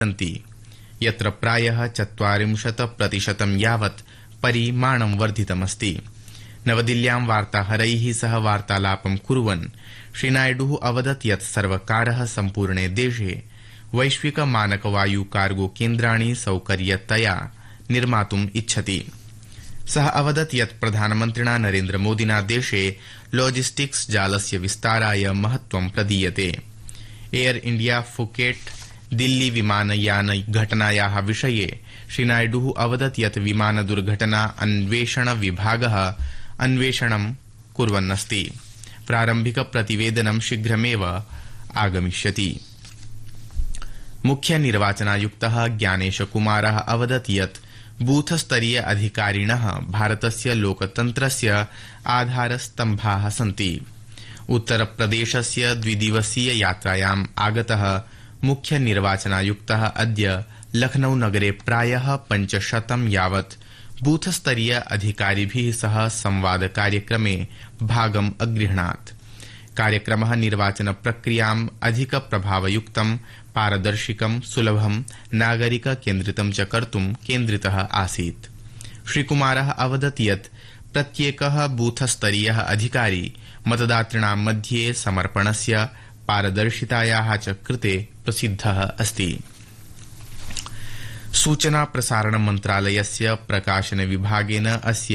सन्ति यत्र प्रायः 40% यावत् परिमाणं वर्धितमस्ति। नवदिल्ल्यां वार्ताहरैः सह वार्तालापं कुर्वन् श्री नायडुः अवदत् यत् सर्वकारः सम्पूर्णे देशे वैश्विक मानकवायु कार्गो केन्द्राणि सौकर्यतया निर्मातुम् इच्छति। सः अवदत् यत् प्रधानमन्त्रिणा नरेन्द्रमोदिना देशे लॉजिस्टिक्स जालस्य विस्ताराय महत्वं प्रदीयते। एयर इंडिया फुकेट दिल्ली विमानयान घटनायाः विषये श्री नायडुः अवदत् यत् विमान दुर्घटना अन्वेषण विभागः अन्वेषणं कुर्वन्नस्ति। प्रारम्भिक प्रतिवेदनं शीघ्रमेव आगमिष्यति। मुख्य निर्वाचनायुक्तः ज्ञानेशकुमारः अवदत् यत् बूथस्तरीय अधिकारिणः भारतस्य लोकतन्त्रस्य आधारस्तम्भाः सन्ति। उत्तरप्रदेशस्य 2 दिवसीय यात्रायाम् आगतः मुख्य निर्वाचनायुक्तः अद्य लखनऊ नगरे प्रायः 500 यावत् बूथस्तरीय अधिकारिभिः सह संवाद कार्यक्रमे भागम् अगृह्णात्। कार्यक्रमः निर्वाचन प्रक्रियाम् अधिक प्रभावयुक्तं, पारदर्शिकं, सुलभं, नागरिक केन्द्रितं च कर्तुं केन्द्रितः आसीत्। श्रीकुमारः अवदत् यत् प्रत्येकः बूथस्तरीयः अधिकारी मतदातॄणां मध्ये समर्पणस्य, पारदर्शितायाः च कृते प्रसिद्धः अस्ति। सूचना प्रसारण मन्त्रालयस्य प्रकाशन विभागेन अस्य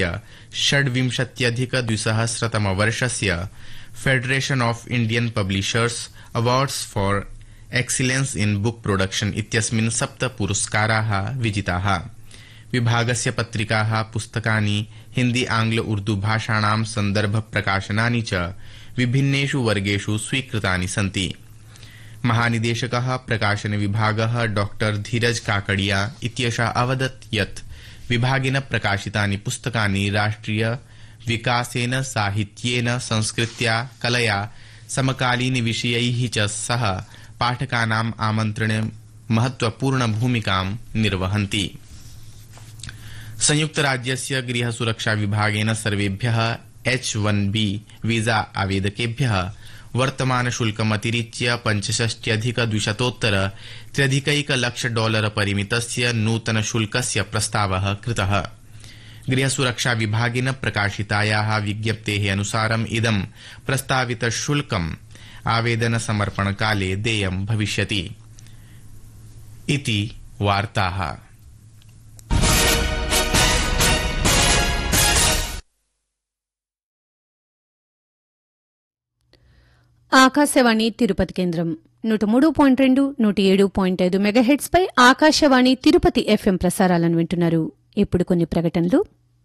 26,200 वर्षस्य federation of Indian publishers awards for excellence in book production इत्यस्मिन् 7 पुरस्काराः विजिताः। विभागस्य पत्रिकाः, पुस्तकानि, हिन्दी आंग्ल उर्दू भाषाणां सन्दर्भ प्रकाशनानि च विभिन्नेषु वर्गेषु स्वीकृतानि सन्ति। महानिदेशकः प्रकाशन विभागः डॉक्टर धीरज काकड़िया इत्येषः अवदत् यत् विभागेन प्रकाशितानि पुस्तकानि राष्ट्रिय विकासेन, साहित्येन, संस्कृत्या, कलया, समकालीन विषयैः च सह पाठकानाम् आमन्त्रणे महत्वपूर्ण भूमिकां निर्वहन्ति। संयुक्तराज्यस्य गृह सुरक्षा विभागेन सर्वेभ्यः H1B वीजा आवेदकेभ्यः वर्तमान शुल्कमतिरिच्य $65,200 परिमितस्य नूतन शुल्कस्य प्रस्तावः कृतः। गृह सुरक्षा विभागेन प्रकाशितायाः विज्ञप्तेः अनुसारम् इदं प्रस्तावित शुल्कम् आवेदन समर्पण काले देयं भविष्यति। इति वार्ताः। ఆకాశవాణి తిరుపతి కేంద్రం 103.2, 107.5 మెగాహెర్ట్జ్ పై ఆకాశవాణి తిరుపతి ఎఫ్ఎం ప్రసారాలను వింటున్నారు. ఇప్పుడు కొన్ని ప్రకటనలు.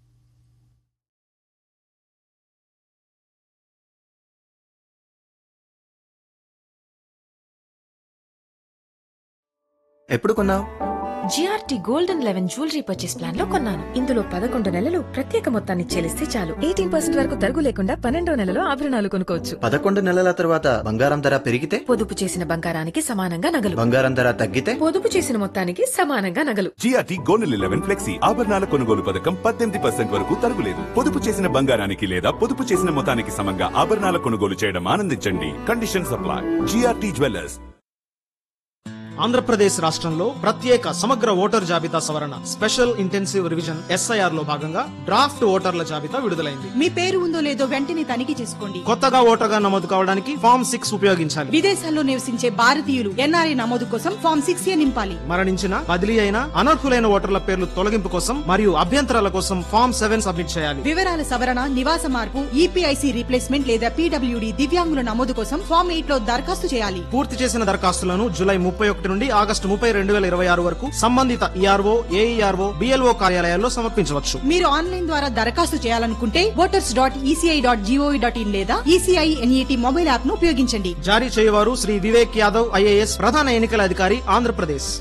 ఎప్పుడు కొన్నావు? GRT golden 11 jewellery purchase plan లో కొన్నాను. ఇందులో 11 నెలలు ప్రత్యేక మొత్తాన్ని చెల్లిస్తే చాలు 18% వరకు తరుగు లేకుండా 12వ నెలలో ఆభరణాలు కొనుక్కోవచ్చు. 11 నెలల తర్వాత బంగారం ధర పెరిగితే? పొదుపు చేసిన బంగారానికి సమానంగా నగలు. బంగారం ధర తగ్గితే? పొదుపు చేసిన మొత్తానికి సమానంగా నగలు. జిఆర్టీ గోల్డెన్ 11 ఫ్లెక్సీ ఆభరణాల కొనుగోలు పథకం 18% వరకు తరుగులేదు. పొదుపు చేసిన బంగారానికి లేదా పొదుపు చేసిన మొత్తానికి సమంగా ఆభరణాల కొనుగోలు చేయడం ఆనందించండి. Condition supply. GRT jewellers. Andhra Pradesh రాష్ట్రంలో ప్రత్యేక సమగ్ర ఓటర్ జాబితా సవరణ స్పెషల్ ఇంటెన్సివ్ రివిజన్ SIR లో భాగంగా డ్రాఫ్ట్ ఓటర్ల జాబితా విడుదలైంది. మీ పేరు ఉందో లేదో వెంటనే తనిఖీ చేసుకోండి. కొత్తగా ఓటర్గా నమోదు కావడానికి ఫామ్ 6 ఉపయోగించాలి. విదేశాల్లో నివసించే భారతీయులు NRI నమోదు కోసం ఫామ్ 6A నింపాలి. మరణించిన, బదిలీ అయిన, అనర్హులైన ఓటర్ల పేర్లు తొలగింపు కోసం మరియు అభ్యంతరాల కోసం ఫామ్ 7 సబ్మిట్ చేయాలి. వివరాల సవరణ, నివాస మార్పు, EPIC రీప్లేస్మెంట్ లేదా PWD దివ్యాంగుల నమోదు కోసం ఫామ్ 8 లో దరఖాస్తు చేయాలి. పూర్తి చేసిన దరఖాస్తులను జూలై 31 నుండి ఆగస్టు 30, 2026 వరకు సంబంధిత ERO, AERO, BLO కార్యాలయాల్లో సమర్పించవచ్చు. మీరు ఆన్లైన్ ద్వారా దరఖాస్తు చేయాలనుకుంటే voters.eci.gov.in లేదా ECI NET మొబైల్ యాప్ ను ఉపయోగించండి. జారీ చేయవారు శ్రీ వివేక్ యాదవ్ IAS, ప్రధాన ఎన్నికల అధికారి, ఆంధ్రప్రదేశ్.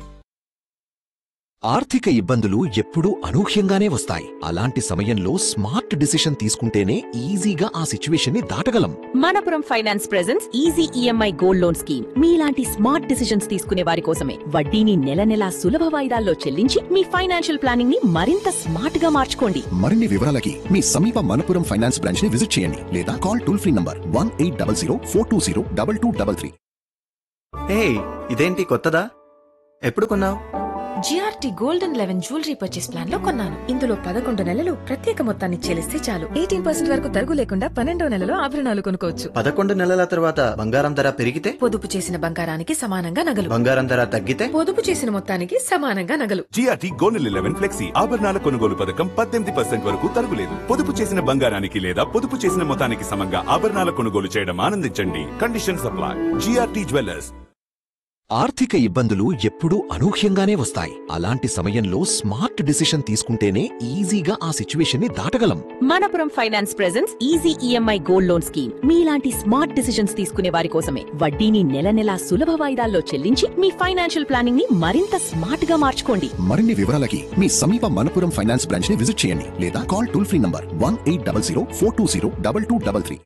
ఆర్థిక ఇబ్బందులు ఎప్పుడూ అనూహ్యంగానే వస్తాయి. అలాంటి సమయంలో స్మార్ట్ డిసిషన్ తీసుకుంటేనే ఈజీగా ఆ సిచ్యువేషన్ ని దాటగలం. Manappuram finance presents easy EMI gold loan scheme. మీలాంటి స్మార్ట్ డిసిషన్స్ తీసుకునే వారి కోసమే. వడ్డీని నెల నెలా సులభ వాయిదాల్లో చెల్లించి మీ ఫైనాన్షియల్ ప్లానింగ్ ని మరింత స్మార్ట్ గా మార్చుకోండి. మరిన్ని వివరాలకి మీ సమీప మనపురం ఫైనాన్స్ బ్రాంచ్ ని విజిట్ చేయండి లేదా కాల్ టోల్ ఫ్రీ నంబర్ 1800 420 2233. ఇదేంటి కొత్తదా? ఎప్పుడు కొన్నావు? GRT golden 11 jewellery purchase plan లో కొన్నాను. ఇందులో 11 నెలలు ప్రత్యేక మొత్తాన్ని చెల్లిస్తే చాలు 18% వరకు తరుగు లేకుండా 12వ నెలలో ఆభరణాలు కొనుక్కోవచ్చు. 11 నెలల తర్వాత బంగారం ధర పెరిగితే? పొదుపు చేసిన బంగారానికి సమానంగా నగలు. బంగారం ధర తగ్గితే? పొదుపు చేసిన మొత్తానికి సమానంగా నగలు. జిఆర్టీ గోల్డెన్ 11 ఫ్లెక్సీ ఆభరణాల కొనుగోలు పథకం 18% వరకు తరుగులేదు. పొదుపు చేసిన బంగారానికి లేదా పొదుపు చేసిన మొత్తానికి సమంగా ఆభరణాల కొనుగోలు చేయడం ఆనందించండి. Condition supply. GRT jewellers. ఆర్థిక ఇబ్బందులు ఎప్పుడూ అనూహ్యంగానే వస్తాయి. అలాంటి సమయంలో స్మార్ట్ డిసిషన్ తీసుకుంటేనే ఈజీగా ఆ సిచ్యువేషన్ ని దాటగలం. Manappuram finance presents easy EMI gold loan scheme. మీలాంటి స్మార్ట్ డిసిషన్స్ తీసుకునే వారి కోసమే. వడ్డీని నెల నెలా సులభ వాయిదాల్లో చెల్లించి మీ ఫైనాన్షియల్ ప్లానింగ్ ని మరింత స్మార్ట్ గా మార్చుకోండి. మరిన్ని వివరాలకి మీ సమీప మనపురం ఫైనాన్స్ బ్రాంచ్ ని విజిట్ చేయండి లేదా call toll free number 1800 420 2233.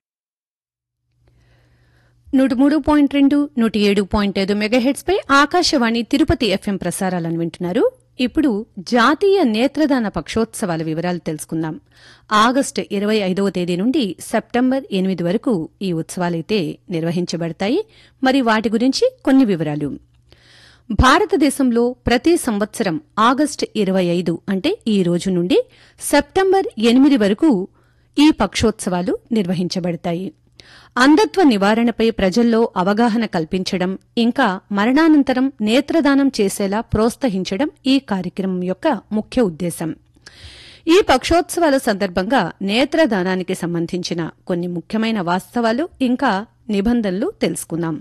103.2, 107.5 megahertz పై ఆకాశవాణి తిరుపతి ఎఫ్ఎం ప్రసారాలను వింటున్నారు. ఇప్పుడు జాతీయ నేత్రదాన పక్షోత్సవాల వివరాలు తెలుసుకుందాం. ఆగస్టు 25వ తేదీ నుండి సెప్టెంబర్ 8 వరకు ఈ ఉత్సవాలైతే నిర్వహించబడతాయి. మరి వాటి గురించి కొన్ని వివరాలు. భారతదేశంలో ప్రతి సంవత్సరం ఆగస్టు 25 అంటే ఈ రోజు నుండి సెప్టెంబర్ 8 వరకు ఈ పక్షోత్సవాలు నిర్వహించబడతాయి. అంధత్వ నివారణపై ప్రజల్లో అవగాహన కల్పించడం, ఇంకా మరణానంతరం నేత్రదానం చేసేలా ప్రోత్సహించడం ఈ కార్యక్రమం యొక్క ముఖ్య ఉద్దేశం. ఈ పక్షోత్సవాల సందర్భంగా నేత్రదానానికి సంబంధించిన కొన్ని ముఖ్యమైన వాస్తవాలు ఇంకా నిబంధనలు తెలుసుకుందాం.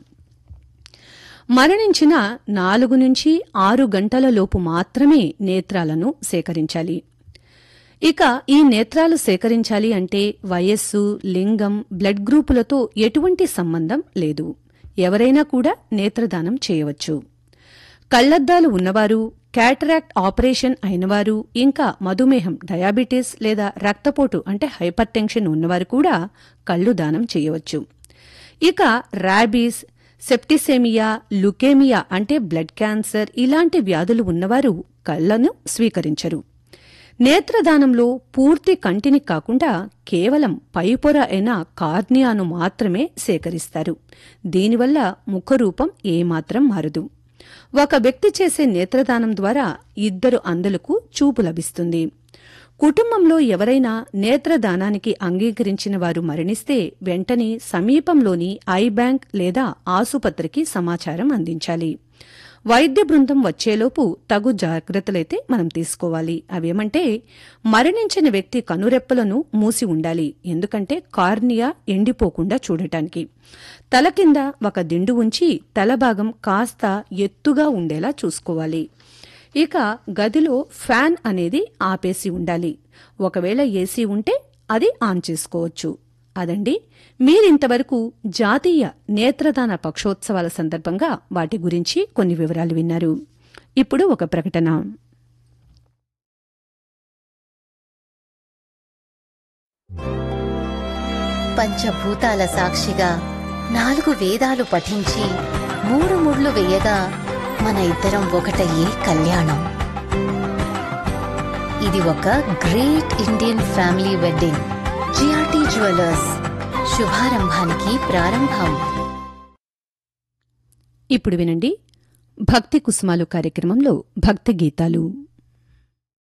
మరణించిన 4 నుంచి 6 గంటల లోపు మాత్రమే నేత్రాలను సేకరించాలి. ఇక ఈ నేత్రాలు సేకరించాలి అంటే వయస్సు, లింగం, బ్లడ్ గ్రూపులతో ఎటువంటి సంబంధం లేదు. ఎవరైనా కూడా నేత్రదానం చేయవచ్చు. కళ్లద్దాలు ఉన్నవారు, క్యాటరాక్ట్ ఆపరేషన్ అయినవారు, ఇంకా మధుమేహం, డయాబెటీస్ లేదా రక్తపోటు అంటే హైపర్ టెన్షన్ ఉన్నవారు కూడా కళ్లు దానం చేయవచ్చు. ఇక ర్యాబీస్, సెప్టిసేమియా, లుకేమియా అంటే బ్లడ్ క్యాన్సర్ ఇలాంటి వ్యాధులు ఉన్నవారు కళ్లను స్వీకరించరు. నేత్రదానంలో పూర్తి కంటిని కాకుండా కేవలం పైపొర అయిన కార్నియాను మాత్రమే సేకరిస్తారు. దీనివల్ల ముఖరూపం ఏమాత్రం మారదు. ఒక వ్యక్తి చేసే నేత్రదానం ద్వారా 2 అంధులకు చూపు లభిస్తుంది. కుటుంబంలో ఎవరైనా నేత్రదానానికి అంగీకరించిన వారు మరణిస్తే వెంటనే సమీపంలోని ఐ బ్యాంక్ లేదా ఆసుపత్రికి సమాచారం అందించాలి. వైద్య బృందం వచ్చేలోపు తగు జాగ్రత్తలైతే మనం తీసుకోవాలి. అవేమంటే మరణించిన వ్యక్తి కనురెప్పలను మూసి ఉండాలి. ఎందుకంటే కార్నియా ఎండిపోకుండా చూడటానికి. తల కింద ఒక దిండు ఉంచి తల భాగం కాస్త ఎత్తుగా ఉండేలా చూసుకోవాలి. ఇక గదిలో ఫ్యాన్ అనేది ఆపేసి ఉండాలి. ఒకవేళ ఏసీ ఉంటే అది ఆన్ చేసుకోవచ్చు. అదండి, మీరింతవరకు జాతీయ నేత్రదాన పక్షోత్సవాల సందర్భంగా వాటి గురించి కొన్ని వివరాలు విన్నారు. ఇప్పుడు ఒక ప్రకటన. పంచభూతాల సాక్షిగా 4 వేదాలు పఠించి 3 ముళ్ళు వేయగా మన ఇద్దరం ఒకటయ్యే కళ్యాణం. ఇది ఒక great Indian family wedding. GRT jewellers, శుభారంభానికి ప్రారంభం. ఇప్పుడు వినండి భక్తి కుసుమాలు కార్యక్రమంలో భక్తి గీతాలు.